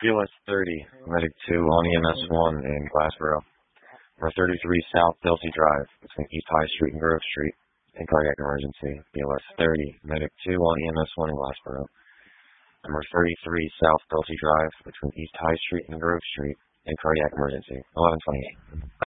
BLS 30, Medic 2 on EMS 1 in Glassboro. Number 33 South Delsey Drive between East High Street and Grove Street in cardiac emergency. BLS 30, Medic 2 on EMS 1 in Glassboro. Number 33 South Delsey Drive between East High Street and Grove Street in cardiac emergency. 1128.